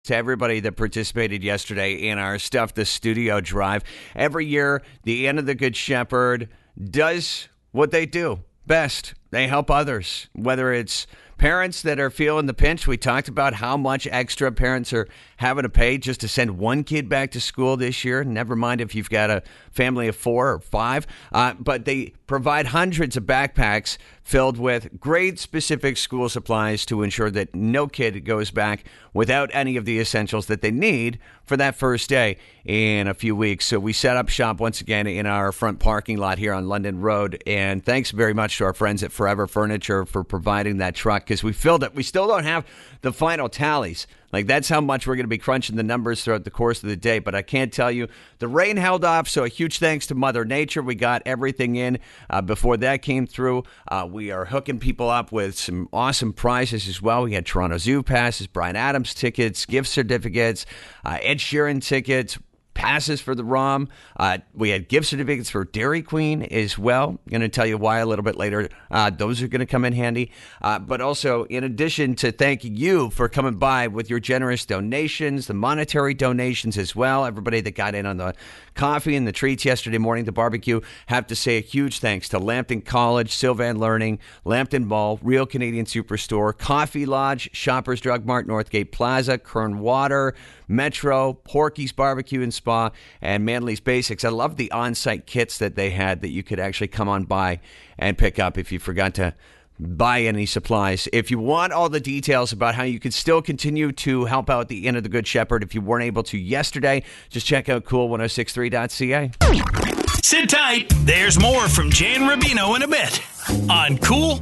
to everybody that participated yesterday in our Stuff the Studio drive. Every year, the Inn of the Good Shepherd does what they do best. They help others, whether it's parents that are feeling the pinch. We talked about how much extra parents are having to pay just to send one kid back to school this year. Never mind if you've got a family of 4 or 5. But they provide hundreds of backpacks filled with grade-specific school supplies to ensure that no kid goes back without any of the essentials that they need for that first day in a few weeks. So we set up shop once again in our front parking lot here on London Road. And thanks very much to our friends at Forever Furniture for providing that truck, because we filled it. We still don't have the final tallies. Like, that's how much we're going to be crunching the numbers throughout the course of the day. But I can't tell you, the rain held off, so a huge thanks to Mother Nature. We got everything in before that came through. We are hooking people up with some awesome prizes as well. We had Toronto Zoo passes, Bryan Adams tickets, gift certificates, Ed Sheeran tickets, passes for the ROM. We had gift certificates for Dairy Queen as well. I'm going to tell you why a little bit later. Those are going to come in handy. But also, in addition to thanking you for coming by with your generous donations, the monetary donations as well, everybody that got in on the coffee and the treats yesterday morning, the barbecue, have to say a huge thanks to Lambton College, Sylvan Learning, Lambton Mall, Real Canadian Superstore, Coffee Lodge, Shoppers Drug Mart, Northgate Plaza, Kern Water, Metro, Porky's Barbecue and Spa, and Manly's Basics. I love the on-site kits that they had that you could actually come on by and pick up if you forgot to buy any supplies. If you want all the details about how you could still continue to help out the Inn of the Good Shepherd if you weren't able to yesterday, just check out cool1063.ca. Sit tight. There's more from Jay and Rubino in a bit on Cool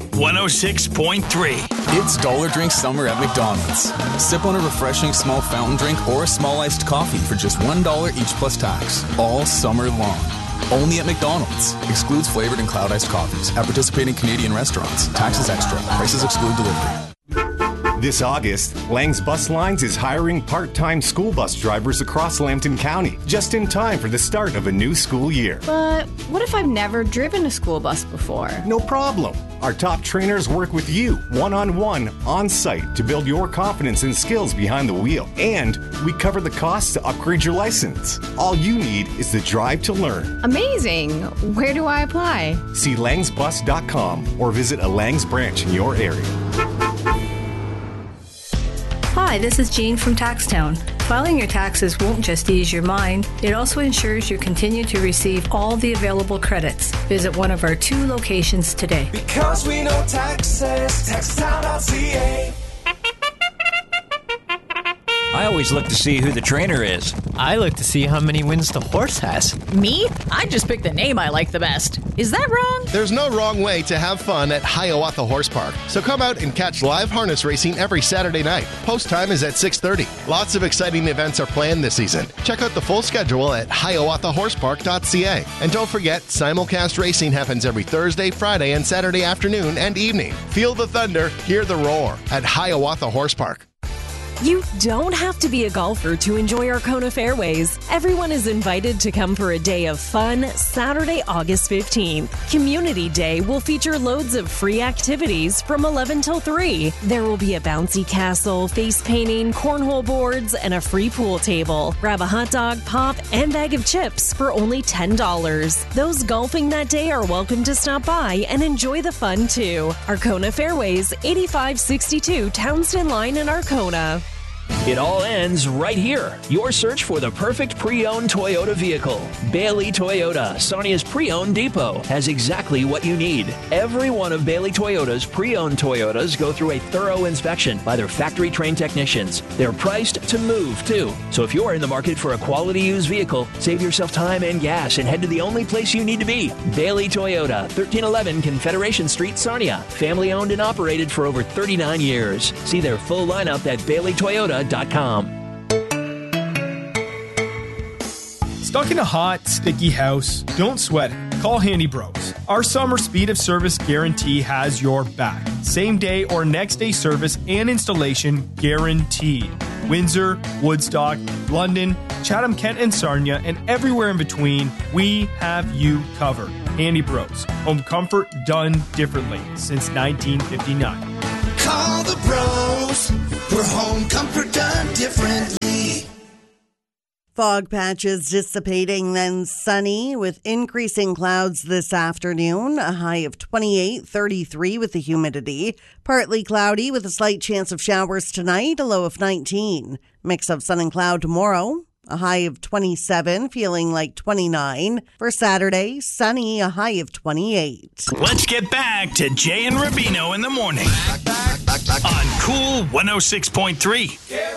106.3. It's Dollar Drink Summer at McDonald's. Sip on a refreshing small fountain drink or a small iced coffee for just $1 each plus tax, all summer long. Only at McDonald's. Excludes flavored and cloud iced coffees at participating Canadian restaurants. Taxes extra. Prices exclude delivery. This August, Lang's Bus Lines is hiring part-time school bus drivers across Lambton County, just in time for the start of a new school year. But what if I've never driven a school bus before? No problem. Our top trainers work with you, one-on-one, on-site, to build your confidence and skills behind the wheel. And we cover the costs to upgrade your license. All you need is the drive to learn. Amazing. Where do I apply? See langsbus.com or visit a Langs branch in your area. Hi, this is Jean from Taxtown. Filing your taxes won't just ease your mind, it also ensures you continue to receive all the available credits. Visit one of our 2 locations today. Because we know taxes, taxtown.ca. I always look to see who the trainer is. I look to see how many wins the horse has. Me? I just pick the name I like the best. Is that wrong? There's no wrong way to have fun at Hiawatha Horse Park. So come out and catch live harness racing every Saturday night. Post time is at 6:30. Lots of exciting events are planned this season. Check out the full schedule at hiawathahorsepark.ca. And don't forget, simulcast racing happens every Thursday, Friday, and Saturday afternoon and evening. Feel the thunder, hear the roar at Hiawatha Horse Park. You don't have to be a golfer to enjoy Arkona Fairways. Everyone is invited to come for a day of fun Saturday, August 15th. Community Day will feature loads of free activities from 11 till 3. There will be a bouncy castle, face painting, cornhole boards, and a free pool table. Grab a hot dog, pop, and bag of chips for only $10. Those golfing that day are welcome to stop by and enjoy the fun too. Arkona Fairways, 8562 Townsend Line in Arkona. It all ends right here. Your search for the perfect pre-owned Toyota vehicle. Bailey Toyota, Sonia's pre-owned depot, has exactly what you need. Every one of Bailey Toyota's pre-owned Toyotas go through a thorough inspection by their factory-trained technicians. They're priced to move, too. So if you're in the market for a quality used vehicle, save yourself time and gas and head to the only place you need to be. Bailey Toyota, 1311 Confederation Street, Sarnia. Family-owned and operated for over 39 years. See their full lineup at BaileyToyota.com. Stuck in a hot, sticky house? Don't sweat it. Call Handy Bros. Our summer speed of service guarantee has your back. Same day or next day service and installation guaranteed. Windsor, Woodstock, London, Chatham, Kent, and Sarnia, and everywhere in between, we have you covered. Handy Bros. Home comfort done differently since 1959. Call the bros. We're home comfort done differently. Fog patches dissipating, then sunny with increasing clouds this afternoon. A high of 28, 33 with the humidity. Partly cloudy with a slight chance of showers tonight, a low of 19. Mix of sun and cloud tomorrow. A high of 27, feeling like 29. For Saturday, sunny, a high of 28. Let's get back to Jay and Rubino in the morning on Cool 106.3.